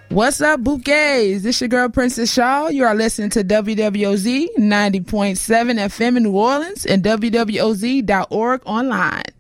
What's up, bouquets? This your girl, Princess Shaw. You are listening to WWOZ 90.7 FM in New Orleans and WWOZ.org online.